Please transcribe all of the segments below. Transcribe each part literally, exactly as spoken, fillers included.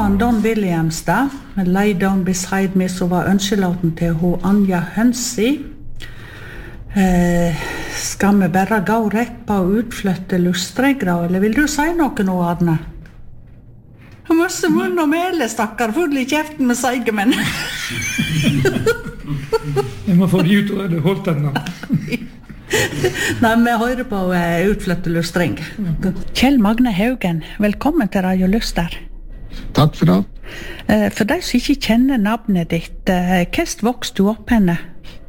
han Don Williams da, med Lay Down Beside Me, så var ønskelåten til hun Anja Hønsi. Eh, skal vi bare gå rett på å utflytte lustregra, eller vil du si noe nå, Arne? Hun måtte munn og mele, stakkar, full i kjeften med seigemenn. Jeg må få de ut og holdt den da. Nei, vi hører på uh, utflytte lustreng. Kjell Magne Haugen, velkommen til Radio Luster. Takk for det. Uh, for de som ikke kjenner navnet ditt, uh, hvordan vokste du opp henne?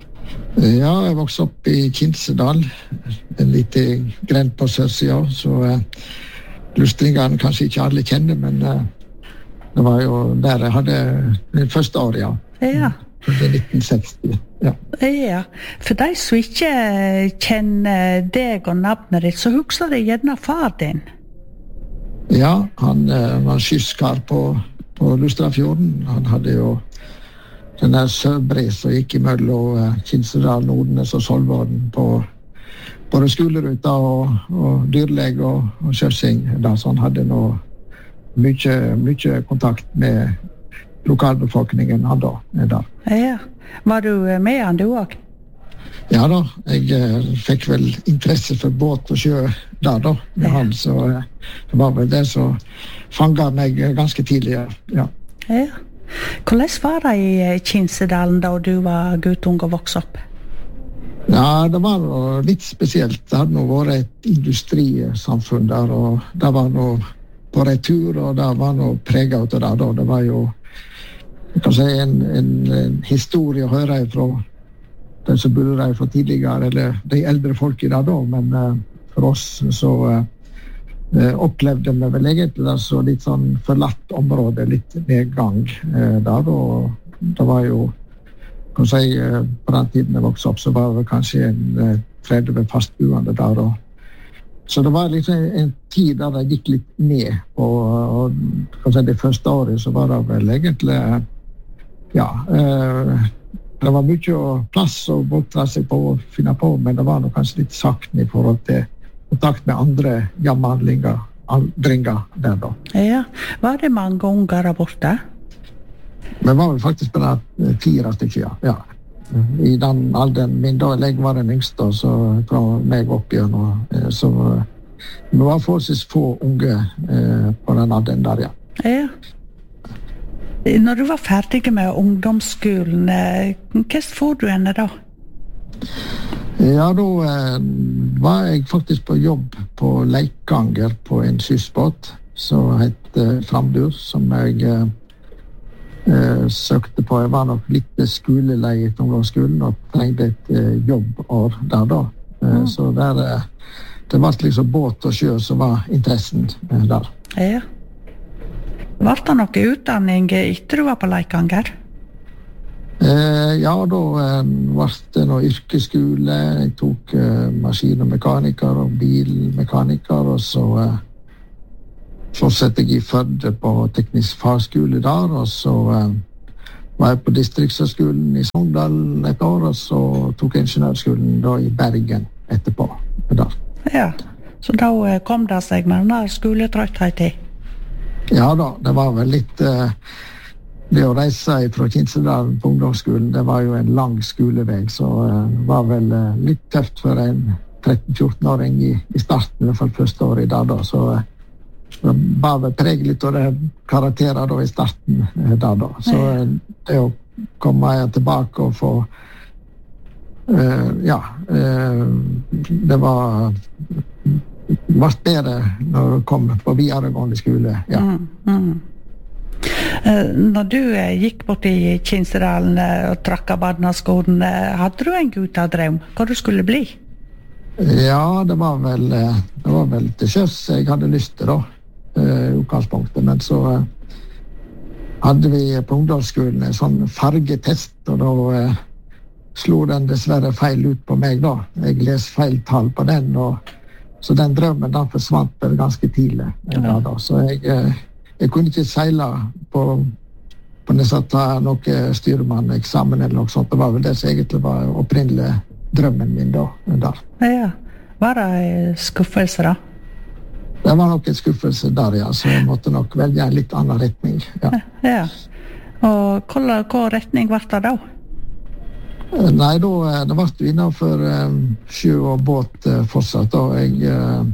Ja, jeg vokste opp i Kinsedal, en liten grend på sørsida, så uh, lustringene kanskje ikke alle kjenner, men uh, det var jo der jeg hadde min første år, ja. Ja. I nitten seksti, ja. Ja, for de som ikke kjenner deg og navnet ditt, så husker de gjerne far din. Ja, han uh, var skyskar på, på Lustrafjorden. Han hadde jo den der Sørbred som gikk i mellom uh, Kinsedal, Nordnes og Solvården på både skoleruta og, og dyrleg og, og kjørsing. Da, så han hadde nå mye, mye kontakt med lokalbefolkningen han da er der. Ja, var du med han du også? Ja da, jeg eh, fikk vel interesse for båt og sjø der da, med ja. Han, så eh, det var vel det som fanget meg ganske tidlig, ja. Ja. Hvordan var det i Kinsedalen da du var guttung og vokste opp? Ja, det var noe litt spesielt. Det hadde nå vært et industrisamfunn der, og det var noe på retur, og det var noe preget av det der da. Det var jo jeg kan si en, en, en historie å høre fra den som bodde der fra tidligere, eller de eldre folk i det da, men uh, for oss så uh, opplevde vi vel egentlig det så litt sånn forlatt område, litt nedgang uh, der, og det var jo, kan si, uh, på den tiden jeg vokste opp, så var det kanskje en uh, tretti fastboende der, og så det var liksom en, en tid der det gikk litt ned, og, og kan si, det første året så var det vel egentlig ja, eh, det var mye plass å bortre seg på og finne på, men det var nok kanskje litt sakten i forhold til kontakt med andre jammerhandlinger, aldringer der da. Ja, var det mange unger der borte? Men det var vel faktisk bare fire stykker, ja. I den alderen min da, jeg var den yngste, så fra meg opp igjen, og, så det var forholdsvis få unge eh, på den alderen der, ja. Ja. Når du var ferdig med ungdomsskolen, hva får du henne da? Ja, da eh, var jeg faktisk på jobb på Leikanger på en skyssbåt som het eh, Framdur, som jeg eh, eh, søkte på. Jeg var nok litt skoleleie i ungdomsskolen og trengte et eh, jobbår der da. Eh, mm. Så der, eh, det var liksom båt og sjø som var interessen eh, der. Ja. Var det noe utdanning etter du var på Leikanger? Eh, ja, da eh, var det noe yrkesskole. Jeg tok eh, maskin- og mekaniker og bilmekaniker, og så eh, fortsatte jeg i Førde på teknisk fagskole der, og så eh, var jeg på distriktshøgskolen i Sogndal et år, og så tok jeg ingeniørskolen da i Bergen etterpå. Der. Ja, så da eh, kom det seg med denne skoletrøtthet i? Ja da, det var vel litt uh, det å reise fra Kinsedal på ungdomsskolen, det var jo en lang skolevei, så uh, det var vel uh, litt tøft for en tretten-fjorten-åring i, i starten, i hvert fall første året der da, så uh, det var vel preg litt av det karakterer da i starten uh, der da, så uh, det å komme tilbake og få uh, ja, uh, det var var bedre når du kom på videregående skole, ja. Mm, mm. Når du eh, gikk bort i Kinsedalen eh, og trakk av barneskolen, eh, hadde du en guttadrøm hva du skulle bli? Ja, det var vel, eh, det var vel til sjøs jeg hadde lyst til da, eh, i utgangspunktet, men så eh, hadde vi på ungdomsskolen en sånn fargetest, og da eh, slo den dessverre feil ut på meg da. Jeg les feil tall på den, og så den drømmen den forsvant vel ganske tidlig. Ja, da. Så jeg, jeg kunne ikke seile på, på nesten ta noe styrmann-eksamen eller noe sånt. Det var vel det som egentlig var opprinnelig drømmen min da. Der. Ja, var det skuffelse da? Det var nok en skuffelse der, ja, så jeg måtte nok velge en litt annen retning. Ja. Ja. Og hva, hva retning var det da? Nei, da det ble vi innenfor um, sjø og båt uh, fortsatt. Da. Jeg uh,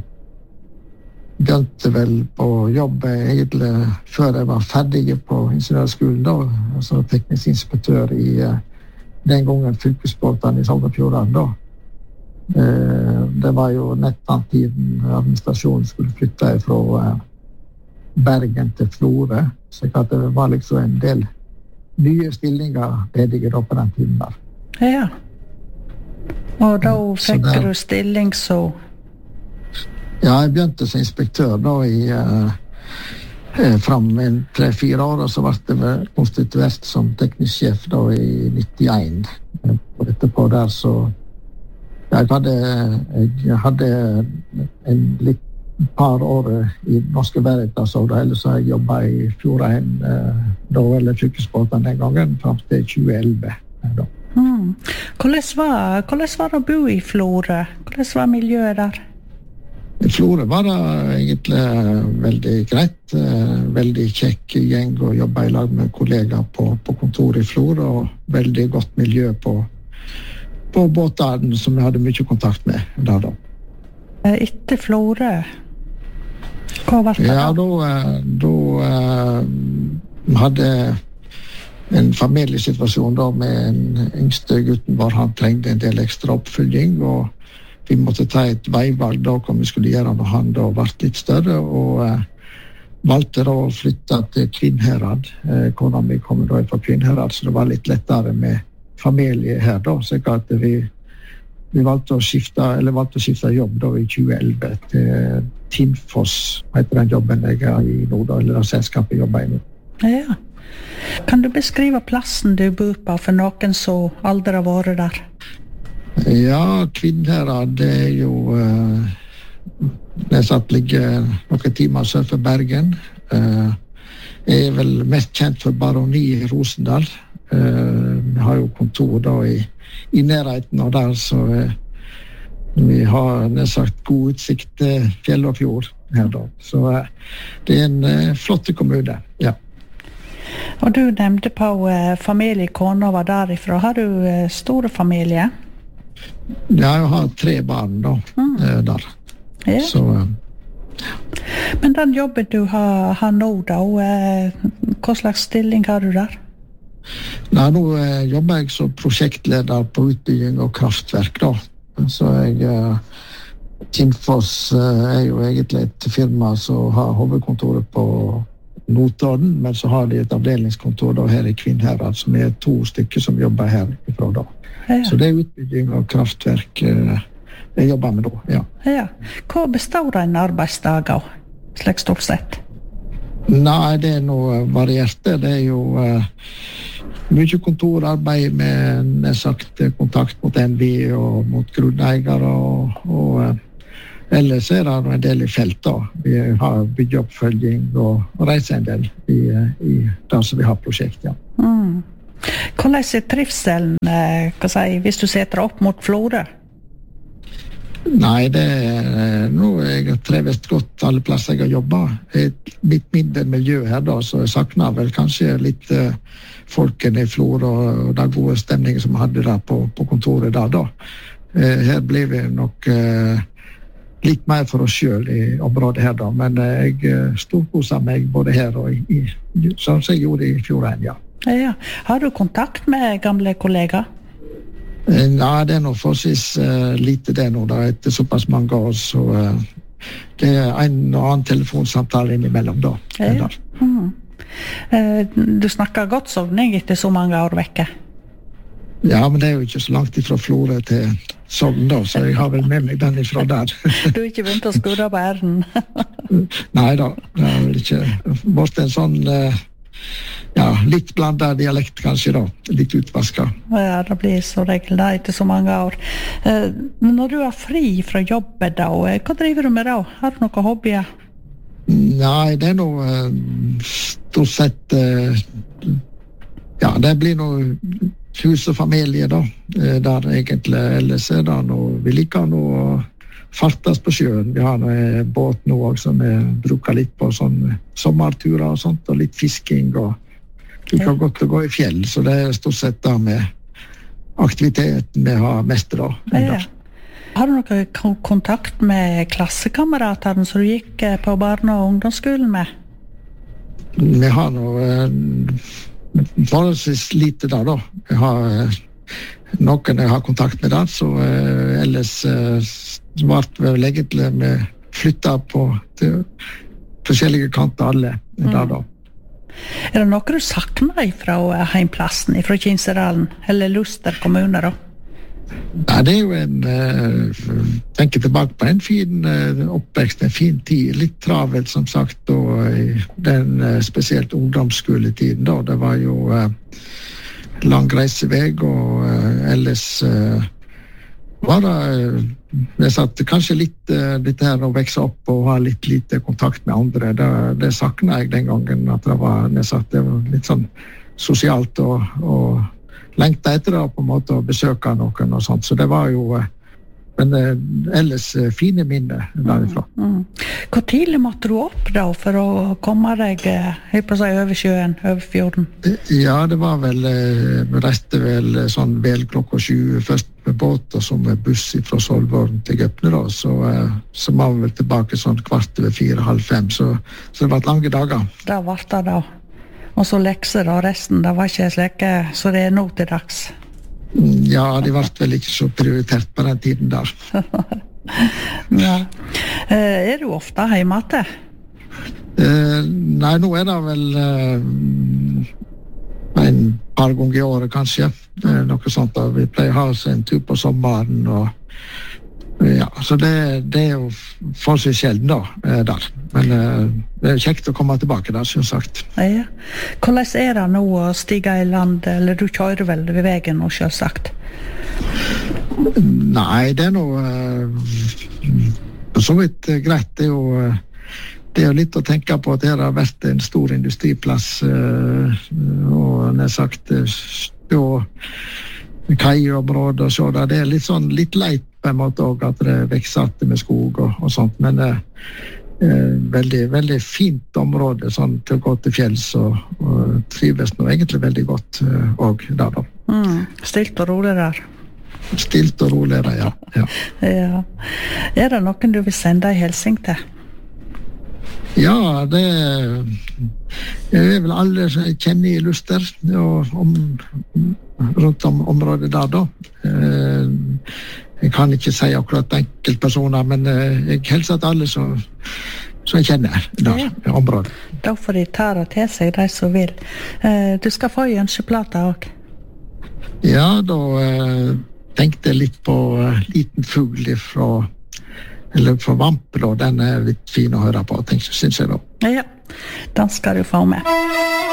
begynte vel på jobb egentlig før jeg var ferdig på ingeniørskolen, da, altså teknisk inspektør i uh, den gangen fylkesbåten i Sogn og Fjordane, da. Det var jo nettopp tiden administrasjonen skulle flytte fra Bergen til Florø, så det var liksom en del nye stillinger ledige da på den tiden der. Ja, og da fikk der, du stilling så? Ja, jeg begynte som inspektør da i eh, fram en tre-fire år, og så ble det konstituert som teknisk sjef da i nittien. Og etterpå der så Jeg hadde, jeg hadde en litt par år i Norske Veritas, og ellers har jeg jobbet i Fjordheim, da, eller fylkesbåten den gangen, frem til tjue elleve. Da. Mm. Hvordan, var, hvordan var det å bo i Florø? Hvordan var miljøet der? I Florø var det egentlig veldig greit, veldig kjekk gjeng å jobbe i lag med kollegaer på, på kontoret i Florø, og veldig godt miljø på på båten som jeg hadde mye kontakt med der da. Etter Florø, hva var det da? Ja, da, da uh, hadde en familiesituasjon da med en yngste gutten var, han trengte en del ekstra oppfølging, og vi måtte ta et veivalg da, hva vi skulle gjøre når han da ble litt større, og uh, valgte da å flytte til Kvinnherad. Uh, kona mi kom da fra Kvinnherad, så det var litt lettere med familie her da, så at vi, vi valgte å skifte, eller valgte å skifte jobb da i tjue elleve til Tinfoss, heter den jobben jeg er i nå da, eller det selskapet jeg jobber i nå. Ja. Kan du beskrive plassen du bor på for noen som aldri har vært der? Ja, Kvinnherad, det er jo uh, det satt ligger noen timer sør for Bergen. Uh, jeg er vel mest kjent for Baroni i Rosendal. Uh, vi har jo kontor da i, i nærheten av der, så uh, vi har nedsagt god utsikt til fjell og fjord her da. Så uh, det er en uh, flotte kommune, ja. Og du nevnte på uh, familie, kona var derifra. Har du uh, store familie? Ja, jeg har tre barn da, mm. uh, der. Ja. Så, uh, Men den jobben du har, har nå da, uh, hva slags stilling har du der? Nei, nå eh, jobber jeg som prosjektleder på utbygging og kraftverk da. Så jeg, eh, Tinfoss eh, er jo egentlig et firma som har hovedkontoret på Notodden, men så har de et avdelingskontor da her i Kvinnherad, som er to stykker som jobber her ifra da. Ja. Så det er utbygging og kraftverk eh, jeg jobber med da, ja. Ja. Hva består en arbeidsdag av, slik stort sett? Nei, det er noe varierte. Det er jo uh, mye kontorarbeid med nedsagt kontakt mot N V og mot grunneier, og, og uh, ellers er det en del i felt da. Vi har byggeoppfølging og, og reiser en del i, i det som vi har prosjekt, ja. Mm. Hvordan er trivselen, uh, hva si, hvis du setter opp mot Florø? Nei, det er noe jeg har trevet godt alle plasser jeg har jobbet. Et litt mindre miljø her da, så jeg savner vel kanskje litt uh, folkene i Florø og den gode stemningen som vi hadde der på, på kontoret der da. Uh, her ble vi nok uh, litt mer for oss selv i området her da, men uh, jeg uh, storkoset meg både her og i, i, som jeg gjorde i Fjordheim, ja. Ja. Har du kontakt med gamle kollegaer? Nei, det er noe forholdsvis uh, lite det nå da, etter såpass mange år, så uh, det er en og annen telefonsamtale innimellom da. Ja. Mm. Uh, du snakker godt sogning etter så mange år vekke? Ja, men det er jo ikke så langt ifra Florø til Sogn da, så jeg har vel med meg den ifra der. Du har ikke begynt å skudde på æren? Nei da, det er vel ikke vært en sånn uh, ja, litt blandet dialekt kanskje da, litt utvasket. Ja, det blir så regel da etter så mange år. Uh, men når du er fri fra jobbet da, hva driver du med da? Har du noen hobbyer? Nei, det er noe uh, stort sett uh, ja, det blir noe hus og familie da, uh, der egentlig ellers er det noe, vi liker noe å fartes på sjøen. Vi har en båt nå også, som vi bruker litt på sånn sommerturer og sånt, og litt fisking, og vi kan godt gå i fjell, så det er stort sett da med aktiviteten vi har mest da. Ja. Har du noen kontakt med klassekameratene som du gikk på barne- og ungdomsskolen med? Vi har noe forholdsvis lite da da. Vi har noen jeg har kontakt med da, så ellers svart vi egentlig med flyttet på til forskjellige kanter alle da da. Er det noe du savner fra heimplassen, fra Kinserdalen, eller Luster kommune da? Ja, det er jo en, uh, tenker tilbake på en fin uh, oppvekst, en fin tid, litt travelt som sagt, og uh, den uh, spesielt ungdomsskoletiden da, det var jo uh, lang reiseveg, og uh, ellers uh, var det, uh, jeg satt kanskje litt uh, dette her å vekse opp og ha litt lite kontakt med andre, det, det savnet jeg den gangen, at det var, jeg satt, det var litt sånn sosialt og, og lengte etter det på en måte å besøke noen og sånt, så det var jo men ellers fine minner derifra. Mm, mm. Hvor tidlig måtte du opp da for å komme deg jeg på seg over sjøen, over fjorden? Ja, det var vel vi reiste vel sånn vel klokka sju først med båt og så med buss fra Solvorn til Gøpne da, så, så var vi vel tilbake sånn kvart over fire, halv fem, så, så det var lange dager. Det var det da. Og så lekser og resten, det var ikke slekke, så det er nå til dags. Ja, de var vel ikke så prioritert på den tiden der. Ja. Er du ofte hjemme til? Eh, nei, nå er det vel eh, en par ganger i året kanskje, eh, noe sånt da. Vi pleier å ha oss en tur på sommeren, og ja, så det, det er jo forholdsvis sjelden da, der. Men uh, det er kjekt å komme tilbake der, som sagt. Ja. Hvordan er det nå å stige i land, eller du kjører vel ved veien nå, selvsagt? Nei, det er noe uh, så vidt uh, greit. Det er jo uh, det er jo litt å tenke på at det har vært en stor industriplass, uh, og det er sagt uh, og kaiområder og så der. Det er litt sånn litt leit på en måte også, at det vekser att med skog og, og sånt, men det er veldig, veldig fint område sånn, til å gå til fjells og, og trives nå egentlig veldig godt og der da. Mm, stilt og rolig der. Stilt og rolig der, ja. Ja. Ja. Er det noen du vil sende en hilsen til? Ja, det er vel alle som jeg kjenner i Luster og om, rundt om området der da. Jeg kan ikke si akkurat enkeltpersoner, men jeg hilser til alle som, som jeg kjenner der, ja. I området. Da får de ta det til seg, de som vil. Du skal få en ønskeplate også. Ja, da tenkte jeg litt på liten fugl fra eller fra Vampel, og den er litt fin å høre på, synes jeg da. Ja, den skal du få med.